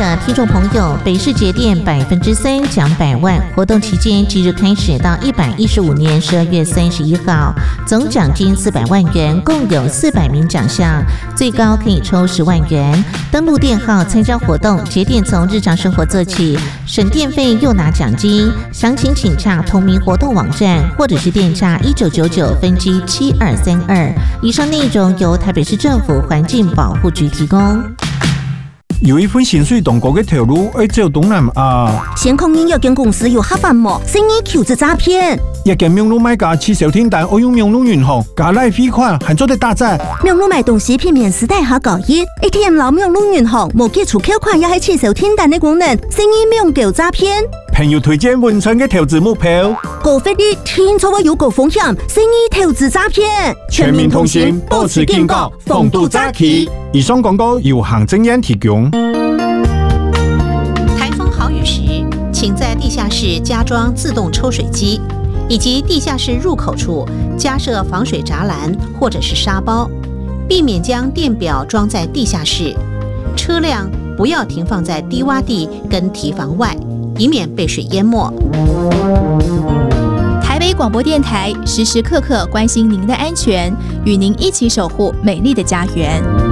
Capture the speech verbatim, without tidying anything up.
的听众朋友，北市节电百分之三奖百万活动期间即日开始到一百一十五年十二月三十一号，总奖金四百万元，共有四百名奖项，最高可以抽十万元。登录电号参加活动，节电从日常生活做起，省电费又拿奖金。详情请洽同名活动网站，或者是电诈一九九九分机七二三二。以上内容由台北市政府环境保护局提供。 有一份薪水同高嘅投入，要做东南啊！ 先控因有間公司有黑飯麼？生意求職詐騙。 一間名路買家汽手天單，我用名路銀行加賴飛款，還做得打折。 名路買東西片面時代下交易 ，A T M 老名路銀行無基礎扣款，也係汽手天單的功能，生意名叫詐騙。 朋友推薦文春嘅投資目標， 高費率聽錯話有高風險，生意投資詐騙。 全民同心，保持警覺，防堵詐欺。以上廣告由行政院提供。 台風豪雨時，請在地下室加裝自動抽水機，以及地下室入口處加設防水柵欄或者是沙包，避免將電表裝在地下室。車輛不要停放在低洼地跟堤防外，以免被水淹沒。 台北廣播電台時時刻刻關心您的安全，與您一起守護美麗的家園。